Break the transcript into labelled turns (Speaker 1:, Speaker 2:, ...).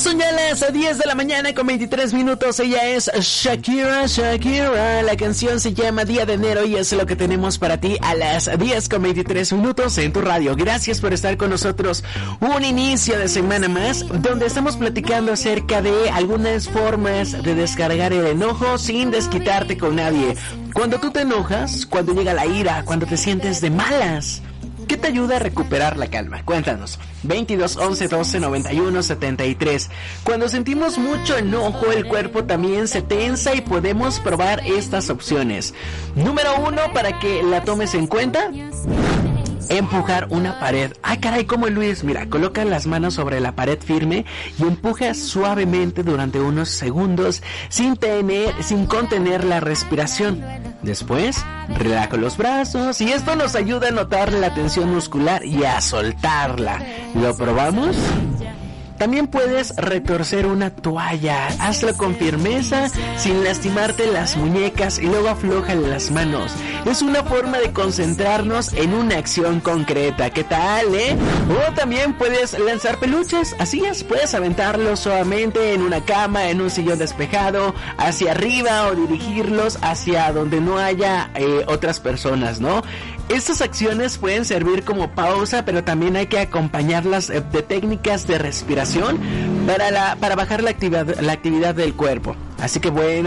Speaker 1: Son ya las 10 de la mañana con 23 minutos. Ella es Shakira. La canción se llama Día de Enero y es lo que tenemos para ti a las 10 con 23 minutos en tu radio. Gracias por estar con nosotros. Un inicio de semana más donde estamos platicando acerca de algunas formas de descargar el enojo sin desquitarte con nadie. Cuando tú te enojas, cuando llega la ira, cuando te sientes de malas, ¿qué te ayuda a recuperar la calma? Cuéntanos. 22 11 12 91 73. Cuando sentimos mucho enojo, el cuerpo también se tensa y podemos probar estas opciones. Número 1, para que la tomes en cuenta: empujar una pared. Ay, caray, como Luis. Mira, coloca las manos sobre la pared firme y empuja suavemente durante unos segundos sin contener la respiración. Después, relaja los brazos y esto nos ayuda a notar la tensión muscular y a soltarla. ¿Lo probamos? También puedes retorcer una toalla. Hazlo con firmeza, sin lastimarte las muñecas, y luego aflójale las manos. Es una forma de concentrarnos en una acción concreta. ¿Qué tal, O también puedes lanzar peluches. Así es, puedes aventarlos suavemente en una cama, en un sillón despejado, hacia arriba, o dirigirlos hacia donde no haya otras personas, ¿no? Estas acciones pueden servir como pausa, pero también hay que acompañarlas de técnicas de respiración para bajar la actividad del cuerpo. Así que bueno,